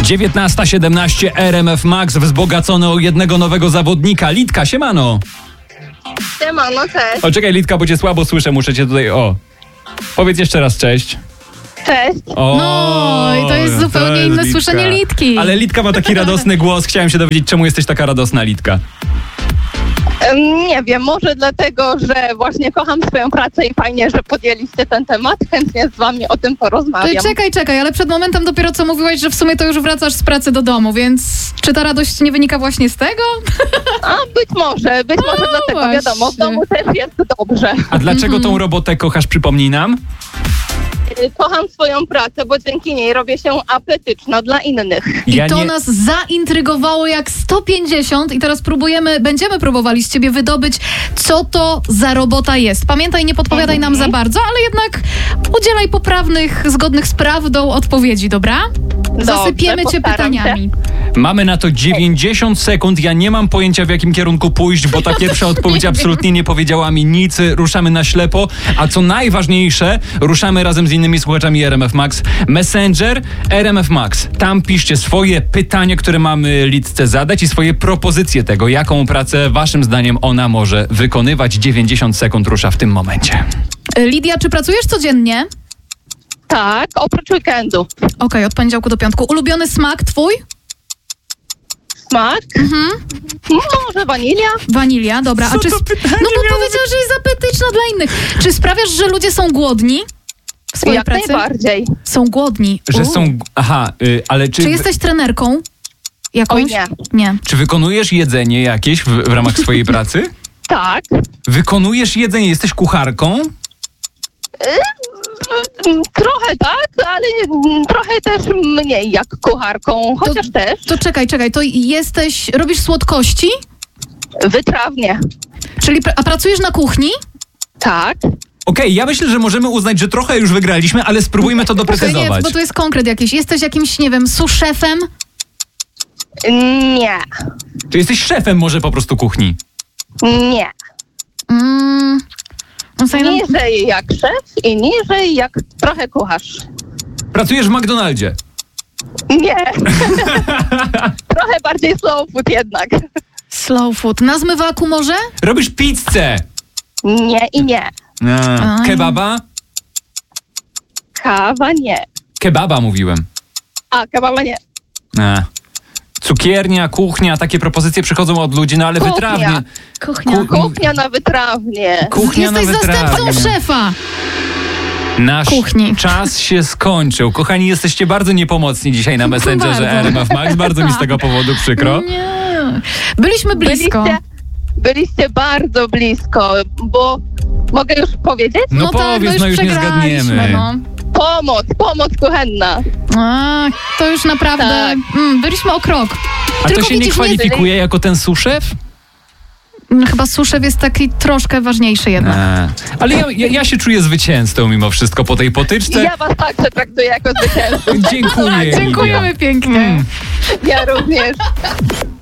19:17 RMF Max wzbogacony o jednego nowego zawodnika. Litka, siemano. Siemano, cześć. O, czekaj, Litka, bo cię słabo słyszę, muszę cię tutaj, Powiedz jeszcze raz cześć. Cześć. No i to jest zupełnie inne Litka. słyszenie Litki. Ale Litka ma taki radosny głos. Chciałem się dowiedzieć, czemu jesteś taka radosna, Litka. Nie wiem, może dlatego, że właśnie kocham swoją pracę i fajnie, że podjęliście ten temat. Chętnie z wami o tym porozmawiam. Czekaj, ale przed momentem dopiero co mówiłaś, że w sumie to już wracasz z pracy do domu, więc czy ta radość nie wynika właśnie z tego? A być może dlatego, właśnie. wiadomo, w domu też jest dobrze. A dlaczego tą robotę kochasz, przypomnij nam? Kocham swoją pracę, bo dzięki niej robię się apetyczna dla innych. I to nas zaintrygowało jak 150 i teraz będziemy próbowali z ciebie wydobyć, co to za robota jest. Pamiętaj, nie podpowiadaj nam za bardzo, ale jednak udzielaj poprawnych, zgodnych z prawdą odpowiedzi, dobra? Zasypiemy cię pytaniami. Mamy na to 90 sekund. Ja nie mam pojęcia, w jakim kierunku pójść, bo ta pierwsza odpowiedź absolutnie nie powiedziała mi nic. Ruszamy na ślepo, a co najważniejsze, ruszamy razem z innymi słuchaczami RMF Max. Messenger RMF Max. Tam piszcie swoje pytania, które mamy Litce zadać i swoje propozycje tego, jaką pracę waszym zdaniem ona może wykonywać. 90 sekund rusza w tym momencie. Lidia, czy pracujesz codziennie? Tak, oprócz weekendu. Okej, od poniedziałku do piątku. Ulubiony smak twój? Smak? Może wanilia? Wanilia, dobra. No bo powiedziała, że jest apetyczna dla innych. Czy sprawiasz, że ludzie są głodni w swojej Jak pracy? najbardziej. Są głodni. Że są... Aha, ale czy... Czy jesteś trenerką? Jakąś? Oj, Nie. Czy wykonujesz jedzenie jakieś w ramach swojej pracy? Tak. Wykonujesz jedzenie, jesteś kucharką? Trochę tak, ale trochę też mniej jak kucharką, chociaż też. To czekaj, to robisz słodkości? Wytrawnie. Czyli, a pracujesz na kuchni? Tak. Okej, ja myślę, że możemy uznać, że trochę już wygraliśmy, ale spróbujmy to doprecyzować. Nie, bo to jest konkret jakiś. Jesteś jakimś, nie wiem, sous-szefem? Nie. Czy jesteś szefem może po prostu kuchni? Nie. Niżej jak szef i niżej jak trochę kucharz. Pracujesz w McDonaldzie? Nie. Trochę bardziej slow food jednak. Slow food. Na zmywaku może? Robisz pizzę? Nie i nie. Kebaba? Kawa nie. Kebaba mówiłem. A, kebaba nie. Cukiernia, kuchnia, takie propozycje przychodzą od ludzi, no ale Kuchnia. wytrawnie. Kuchnia na wytrawnie. Kuchnia Jesteś na wytrawnie. zastępcą szefa. Nasz kuchni. czas się skończył. Kochani, jesteście bardzo niepomocni dzisiaj na Messengerze Bardzo. RMF Max. Bardzo mi z tego powodu przykro. Nie. Byliśmy blisko. Byliście bardzo blisko, bo mogę już powiedzieć? No powiedz, już no już nie przegraliśmy, zgadniemy. no. Pomoc kuchenna. To już naprawdę... Tak. Byliśmy o krok. A Tylko to się nie widzisz, kwalifikuje jako ten sous-szef? Chyba sous-szef jest taki troszkę ważniejszy jednak. Ale ja się czuję zwycięzcą mimo wszystko po tej potyczce. Ja was także traktuję jako zwycięzców. Dziękuję. Dziękujemy pięknie. Ja również.